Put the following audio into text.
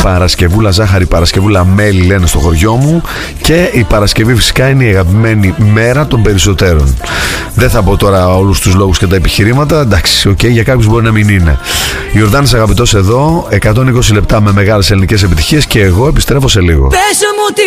Παρασκευούλα ζάχαρη, Παρασκευούλα μέλι λένε στο χωριό μου. Και η Παρασκευή φυσικά είναι η αγαπημένη μέρα των περισσότερων. Δεν θα πω τώρα όλους τους λόγους και τα επιχειρήματα. Εντάξει, okay, για κάποιους μπορεί να μην είναι. Ιορδάνης αγαπητός εδώ, 120 λεπτά με μεγάλες ελληνικές επιτυχίες και εγώ επιστρέφω σε λίγο. Πες μου τι